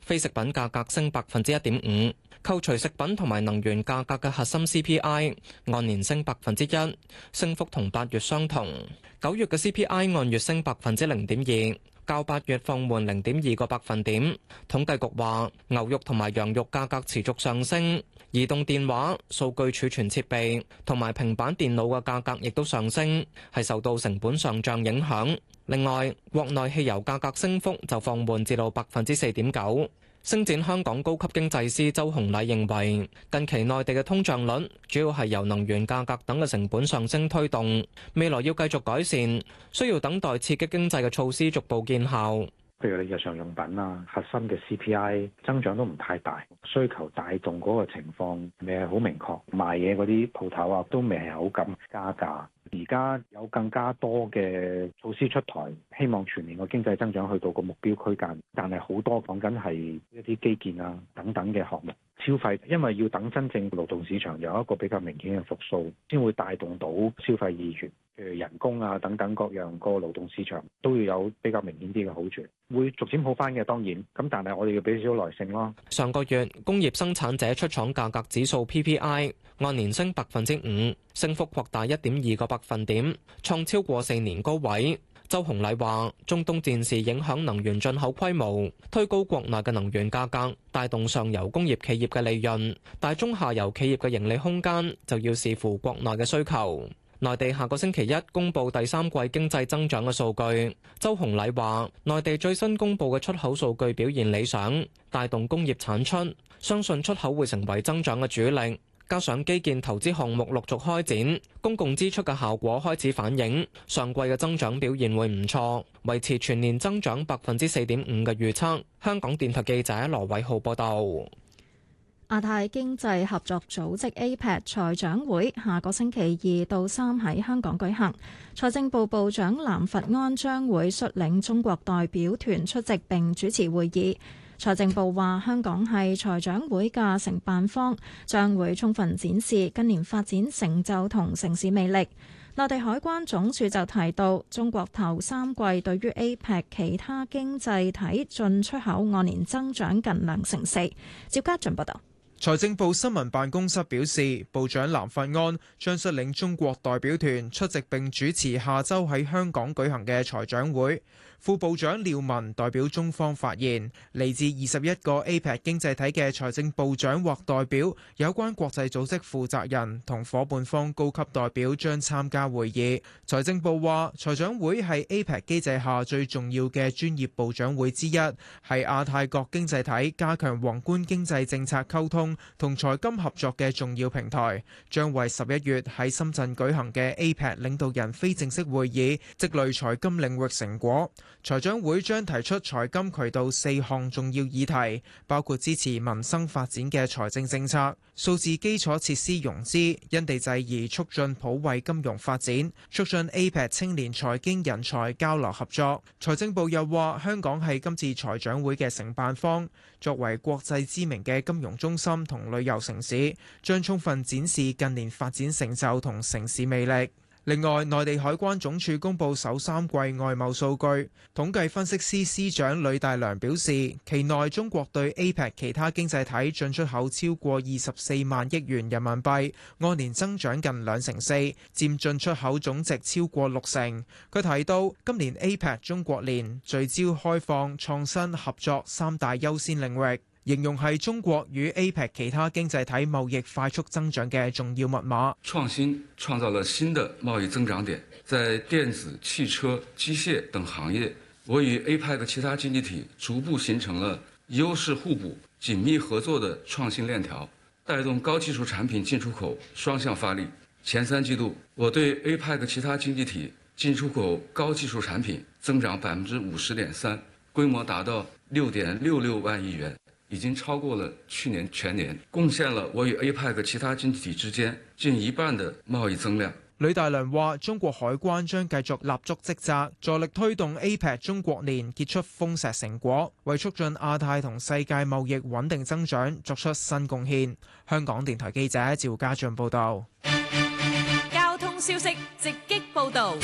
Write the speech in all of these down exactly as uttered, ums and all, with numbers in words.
非食品價格升百分之一點五，扣除食品同埋能源價格嘅核心 C P I 按年升百分之一，升幅同八月相同。九月嘅 C P I 按月升百分之零點二，較八月放緩零點二個百分點。統計局話，牛肉同埋羊肉價格持續上升，移動電話、數據儲存設備同埋平板電腦嘅價格亦都上升，係受到成本上漲影響。另外，國內汽油價格升幅就放緩至到百分之四點九。星展香港高級經濟師周洪禮認為，近期內地嘅通脹率主要係由能源價格等嘅成本上升推動，未來要繼續改善，需要等待刺激經濟嘅措施逐步見效。 譬如你日常用品啊，核心嘅 C P I 增長都唔太大，需求帶動嗰個情況未係好明確，賣嘢嗰啲鋪頭啊都未係好敢加價。而家有更加多嘅措施出台，希望全年個經濟增長去到個目標區間，但係好多講緊係一啲基建啊等等嘅項目消費，因為要等真正勞動市場有一個比較明顯嘅復甦，先會帶動到消費意願。譬如人工啊等等各樣個勞動市場都要有比較明顯啲嘅好處，會逐漸好返嘅當然，咁但係我哋要俾少少耐性咯。 上個月工業生產者出廠價格指數 P P I 按年升百分之五，升幅擴大一點二個百分點，創超過四年高位。周洪禮話：中東戰事影響能源進口規模，推高國內嘅能源價格，帶動上游工業企業嘅利潤，但中下游企業嘅盈利空間就要視乎國內嘅需求。內地下個星期一公布第三季經濟增長嘅數據，周洪禮話：內地最新公布嘅出口數據表現理想，帶動工業產出，相信出口會成為增長嘅主力。加上基建投資項目陸續開展，公共支出嘅效果開始反映，上季嘅增長表現會唔錯，維持全年增長百分之四點五嘅預測。香港電台記者羅偉浩報道。 亞太經濟合作組織 A P E C 財長會下個星期二到三喺香港舉行，財政部部長藍佛安將會率領中國代表團出席並主持會議。財政部話，香港係財長會嘅承辦方，將會充分展示近年發展成就同城市魅力。內地海關總署就提到，中國頭三季對於 A P E C 其他經濟體進出口按年增長近兩成四。趙家俊報道。 財政部新聞辦公室表示，部長藍佛安將率領中國代表團出席並主持下週喺香港舉行嘅財長會。副部長廖文代表中方發言，嚟自二十一個 A P E C 經濟體嘅財政部長或代表、有關國際組織負責人同夥伴方高級代表將參加會議。財政部話，財長會係 A P E C 機制下最重要嘅專業部長會之一，係亞太各經濟體加強宏觀經濟政策溝通同財金合作嘅重要平台，將為十一月喺深圳舉行嘅 A P E C 領導人非正式會議積累財金領域成果。財長會將提出財金渠道四項重要議題，包括支持民生發展嘅財政政策、數字基礎設施融資、因地制宜促進普惠金融發展、促進 A P E C 青年財經人才交流合作。財政部又話，香港係今次財長會嘅承辦方，作為國際知名嘅金融中心同旅遊城市，將充分展示近年發展成就同城市魅力。另外，內地海關總署公布首三季外貿數據，統計分析司司長呂大良表示，期內中國對 A P E C 其他經濟體進出口超過二十四萬億元人民幣，按年增長近兩成四，佔進出口總值超過六成。佢提到，今年 A P E C 中國年聚焦開放、創新、合作三大優先領域，形容係中國與 A P E C 其他經濟體貿易快速增長嘅重要密碼。 創新創造了新的貿易增長點，在電子、汽車、機械等行業，我與 A P E C 其他經濟體逐步形成了優勢互補、緊密合作的創新鏈條，帶動高技術產品進出口雙向發力。前三季度，我對 A P E C 其他經濟體進出口高技術產品增長百分之五十點三，規模達到六點六六萬億元。已經超過了去年全年，貢獻了我與 A P E C 其他經濟體之間近一半的貿易增量。 呂大良話，中國海關將繼續立足職責，助力推動 A P E C 中國年結出豐碩成果，為促進亞太同世界貿易穩定增長作出新貢獻。香港電台記者趙家俊報道。 交通消息直擊報道。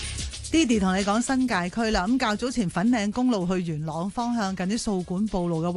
Didi 同你講新界區啦，咁較早前粉嶺公路去元朗方向近啲掃管埔路嘅